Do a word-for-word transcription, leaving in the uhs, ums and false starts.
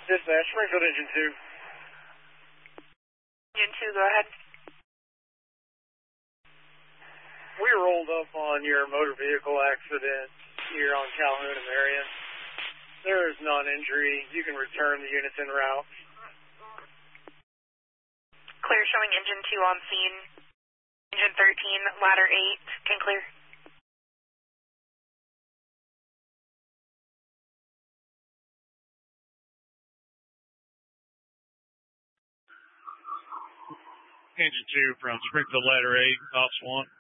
Dispatch, Springfield Engine two. Engine two, go ahead. We rolled up on your motor vehicle accident here on Calhoun and Marion. There is non-injury. You can return the units en route. Clear, showing engine two on scene. Engine thirteen, ladder eight, can clear. Engine two from Springfield ladder eight, Ops one.